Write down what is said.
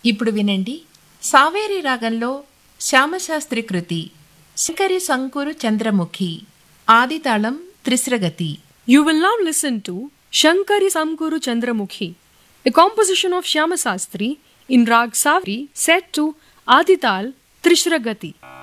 ఇప్పుడు వినండి సావేరి రాగంలో శ్యామశాస్త్రి కృతి Shankari Sankuru Chandramukhi ఆదితాళం త్రిశ్రగతి. You will now listen to Shankari Samkuru Chandramukhi, a composition of Shyama Sastri in Rag Savri set to Adital Trishragati.